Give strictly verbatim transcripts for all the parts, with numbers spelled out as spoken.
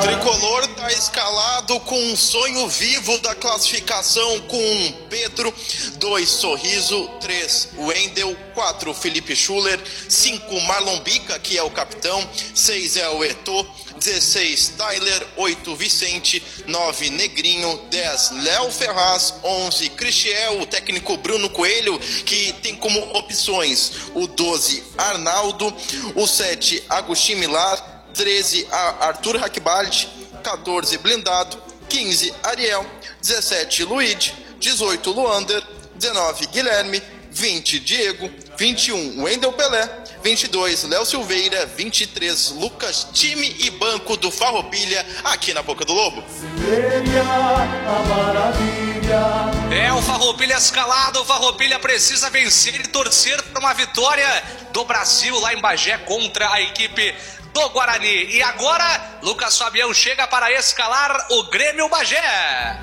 tricolor está escalado com um sonho vivo da classificação com Pedro, dois Sorriso, três Wendel, quatro Felipe Schuller, cinco Marlon Bica, que é o capitão, seis é o Eto'o, dezesseis Tyler, oito Vicente, nove Negrinho, dez Léo Ferraz, onze Cristiel, o técnico Bruno Coelho, que tem como opções o doze Arnaldo, o sete Agostinho Milar, treze Arthur Hackbald, quatorze Blindado, quinze Ariel, dezessete Luigi, dezoito Luander, dezenove Guilherme, vinte Diego, vinte e um Wendel Pelé, vinte e dois Léo Silveira, vinte e três Lucas, time e banco do Farroupilha aqui na Boca do Lobo. É o Farroupilha escalado, o Farroupilha precisa vencer e torcer para uma vitória do Brasil lá em Bagé contra a equipe do Guarani. E agora, Lucas Fabião chega para escalar o Grêmio Bagé.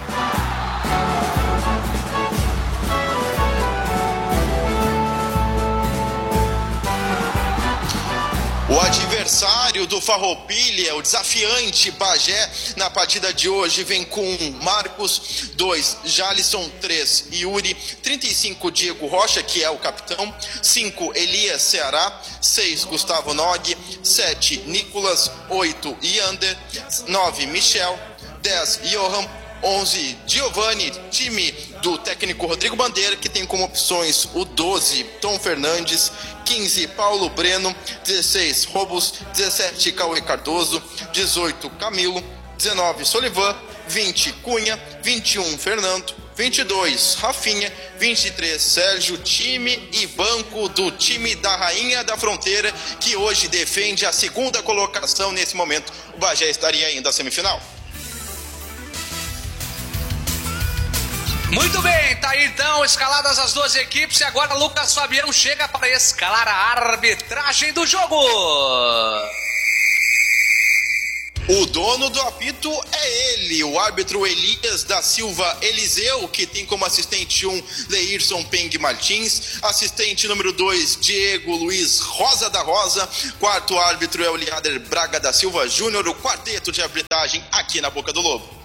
O adversário do Farroupilha, o desafiante Bagé, na partida de hoje vem com Marcos, dois Jalisson, três Yuri, trinta e cinco Diego Rocha, que é o capitão, cinco Elias Ceará, seis Gustavo Nog, sete Nicolas, oito Yander, nove Michel, dez Johan, onze Giovanni, time do técnico Rodrigo Bandeira, que tem como opções o doze Tom Fernandes, quinze Paulo Breno, dezesseis Robos, dezessete Cauê Cardoso, dezoito Camilo, dezenove Solivan, vinte Cunha, vinte e um Fernando, vinte e dois Rafinha, vinte e três Sérgio, time e banco do time da Rainha da Fronteira, que hoje defende a segunda colocação nesse momento. O Bagé estaria indo à semifinal. Muito bem, tá aí então escaladas as duas equipes e agora Lucas Fabião chega para escalar a arbitragem do jogo. O dono do apito é ele, o árbitro Elias da Silva Eliseu, que tem como assistente um Leirson Peng Martins, assistente número dois Diego Luiz Rosa da Rosa, quarto árbitro é o Liader Braga da Silva Júnior, o quarteto de arbitragem aqui na Boca do Lobo.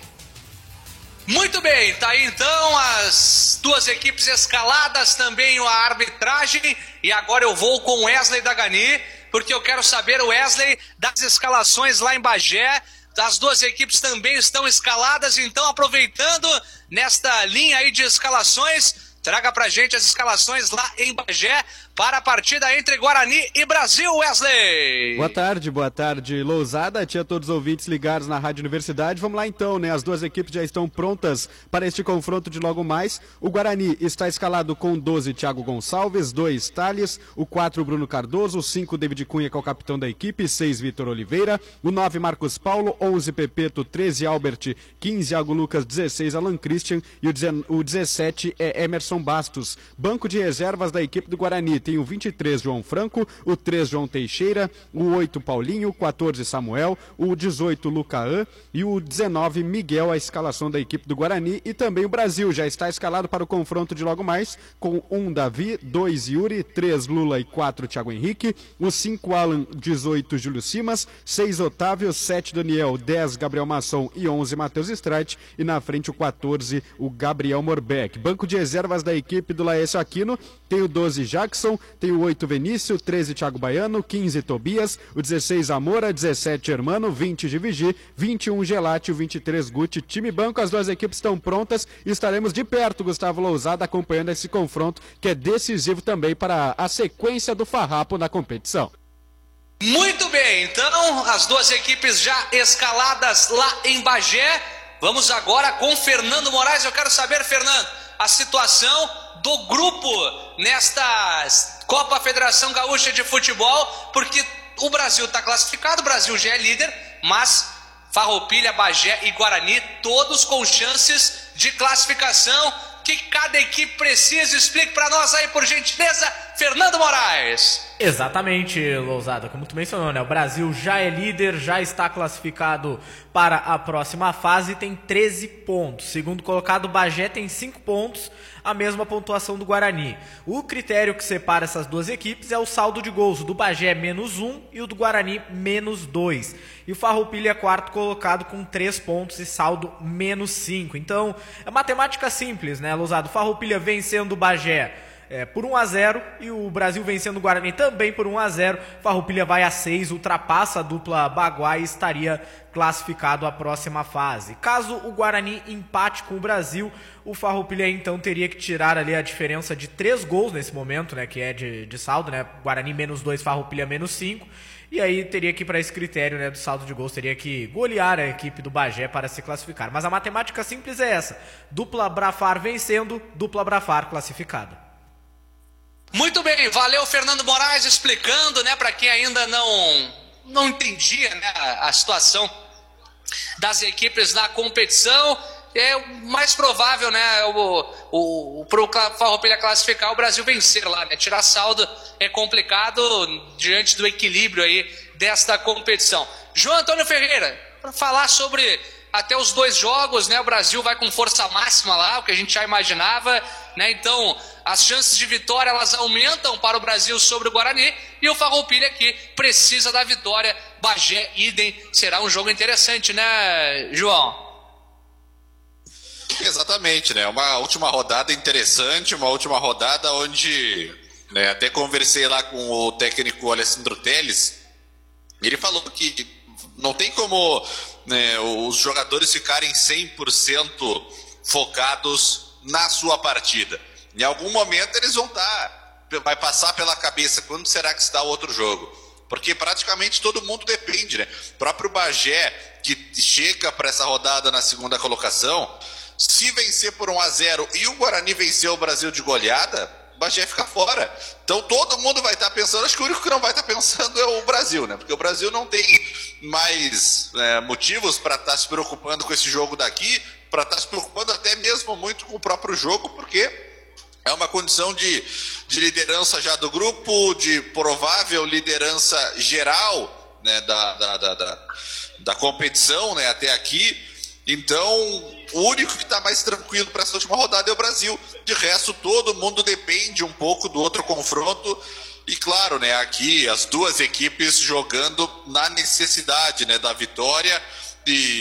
Muito bem, tá aí então as duas equipes escaladas, também a arbitragem, e agora eu vou com Wesley Dagani, porque eu quero saber, Wesley, das escalações lá em Bagé. As duas equipes também estão escaladas, então aproveitando nesta linha aí de escalações, traga pra gente as escalações lá em Bagé para a partida entre Guarani e Brasil, Wesley. Boa tarde, boa tarde, Lousada, tinha todos os ouvintes ligados na Rádio Universidade. Vamos lá então, né? As duas equipes já estão prontas para este confronto de logo mais. O Guarani está escalado com doze Thiago Gonçalves, dois Thales, o quatro Bruno Cardoso, o cinco David Cunha, que é o capitão da equipe, seis Vitor Oliveira, o nove Marcos Paulo, onze Pepeto, treze Albert, quinze Iago Lucas, dezesseis Alan Christian e o dezessete é Emerson Bastos. Banco de reservas da equipe do Guarani tem o vinte e três João Franco, o três João Teixeira, o oito Paulinho, o quatorze Samuel, o dezoito Lucaã e o dezenove Miguel, a escalação da equipe do Guarani. E também o Brasil já está escalado para o confronto de logo mais, com um Davi, dois Yuri, três Lula e quatro Thiago Henrique, o cinco Alan, dezoito Júlio Simas, seis Otávio, sete Daniel, dez Gabriel Masson e onze Matheus Streit, e na frente o quatorze o Gabriel Morbeck. Banco de reservas da equipe do Laércio Aquino tem o doze Jackson, tem o oito Venício, treze Thiago Baiano, quinze Tobias, o dezesseis Amora, dezessete Hermano, vinte de Vigi, vinte e um Gelati, o vinte e três Guti. Time banco, as duas equipes estão prontas e estaremos de perto, Gustavo Lousada, acompanhando esse confronto que é decisivo também para a sequência do farrapo na competição. Muito bem, então as duas equipes já escaladas lá em Bagé. Vamos agora com Fernando Moraes. Eu quero saber, Fernando, a situação do grupo nesta Copa Federação Gaúcha de Futebol, porque o Brasil está classificado, o Brasil já é líder, mas Farroupilha, Bagé e Guarani, todos com chances de classificação. Que cada equipe precisa, explique para nós aí, por gentileza, Fernando Moraes. Exatamente, Lousada, como tu mencionou, né? O Brasil já é líder, já está classificado para a próxima fase e tem treze pontos. Segundo colocado, o Bagé tem cinco pontos, a mesma pontuação do Guarani. O critério que separa essas duas equipes é o saldo de gols. O do Bagé menos um e o do Guarani menos dois. E o Farroupilha é quarto colocado com três pontos e saldo menos cinco. Então, é matemática simples, né, Lousada? O Farroupilha vencendo o Bagé É, por um a zero e o Brasil vencendo o Guarani também por um a zero. Farroupilha vai a seis, ultrapassa a dupla Baguá e estaria classificado à próxima fase. Caso o Guarani empate com o Brasil, o Farroupilha então teria que tirar ali a diferença de três gols nesse momento, né, que é de, de saldo, né? Guarani menos dois, Farroupilha menos cinco. E aí teria que ir para esse critério, né, do saldo de gols, teria que golear a equipe do Bagé para se classificar. Mas a matemática simples é essa: dupla Brafar vencendo, dupla Brafar classificada. Muito bem, valeu Fernando Moraes explicando, né, para quem ainda não, não entendia, né, a, a situação das equipes na competição. É mais provável, né, o, o, o, para o Farroupilha classificar, o Brasil vencer lá, né, tirar saldo é complicado diante do equilíbrio aí desta competição. João Antônio Ferreira, para falar sobre até os dois jogos, né, o Brasil vai com força máxima lá, o que a gente já imaginava, né, então as chances de vitória elas aumentam para o Brasil sobre o Guarani e o Farroupilha aqui precisa da vitória. Bagé, idem, será um jogo interessante, né, João? Exatamente, né, uma última rodada interessante, uma última rodada onde, né, até conversei lá com o técnico Alessandro Teles, ele falou que não tem como, né, os jogadores ficarem cem por cento focados na sua partida. Em algum momento eles vão estar, vai passar pela cabeça, quando será que está o outro jogo? Porque praticamente todo mundo depende, né? O próprio Bagé, que chega para essa rodada na segunda colocação, se vencer por um a zero e o Guarani vencer o Brasil de goleada, o Bagé fica fora. Então todo mundo vai estar pensando, acho que o único que não vai estar pensando é o Brasil, né? Porque o Brasil não tem mais é, motivos para estar se preocupando com esse jogo daqui, para estar se preocupando até mesmo muito com o próprio jogo, porque é uma condição de, de liderança já do grupo, de provável liderança geral, né, da, da, da, da, da competição, né, até aqui. Então, o único que está mais tranquilo para essa última rodada é o Brasil. De resto, todo mundo depende um pouco do outro confronto. E claro, né, aqui as duas equipes jogando na necessidade, né, da vitória. E